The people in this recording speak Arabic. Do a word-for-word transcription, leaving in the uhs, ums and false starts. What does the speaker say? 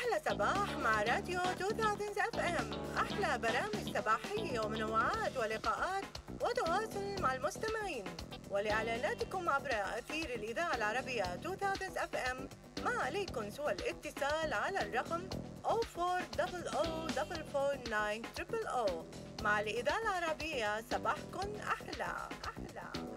أحلى صباح مع راديو ألفين اف ام. أحلى برامج صباحية ومنوعات ولقاءات وتواصل مع المستمعين، ولإعلاناتكم عبر أثير الإذاعة العربية ألفين اف ام ما عليكم سوى الاتصال على الرقم صفر أربعة صفر صفر أربعة تسعة صفر صفر صفر. مع الإذاعة العربية صباحكن أحلى أحلى.